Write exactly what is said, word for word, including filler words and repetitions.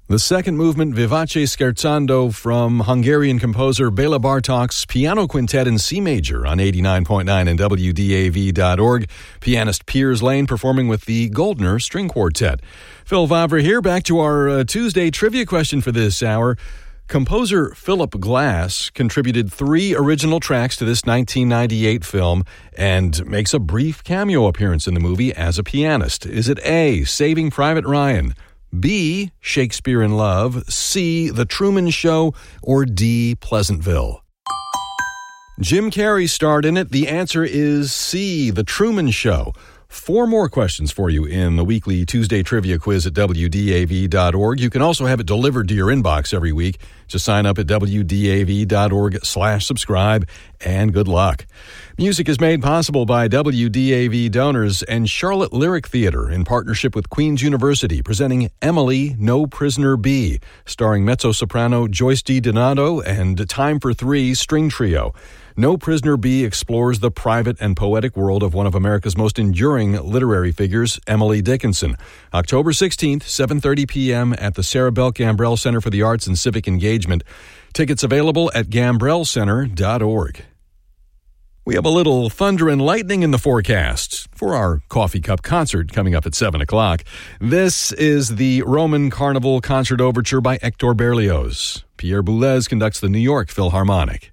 The second movement, Vivace Scherzando, from Hungarian composer Bela Bartok's Piano Quintet in C major on eighty-nine point nine and W D A V dot org. Pianist Piers Lane performing with the Goldner String Quartet. Phil Vavra here, back to our uh, Tuesday trivia question for this hour. Composer Philip Glass contributed three original tracks to this nineteen ninety-eight film and makes a brief cameo appearance in the movie as a pianist. Is it A, Saving Private Ryan, B, Shakespeare in Love, C, The Truman Show, or D, Pleasantville? Jim Carrey starred in it. The answer is C, The Truman Show. Four more questions for you in the weekly Tuesday trivia quiz at W D A V dot org. You can also have it delivered to your inbox every week. Just sign up at W D A V dot org slash subscribe, and good luck. Music is made possible by W D A V donors and Charlotte Lyric Theater in partnership with Queen's University, presenting Emily, No Prisoner B, starring mezzo-soprano Joyce DiDonato and Time for Three String Trio. No Prisoner B explores the private and poetic world of one of America's most enduring literary figures, Emily Dickinson. October sixteenth, seven thirty p.m. at the Sarah Bell Gambrell Center for the Arts and Civic Engagement. Tickets available at gambrell center dot org. We have a little thunder and lightning in the forecast for our coffee cup concert coming up at seven o'clock. This is the Roman Carnival Concert Overture by Hector Berlioz. Pierre Boulez conducts the New York Philharmonic.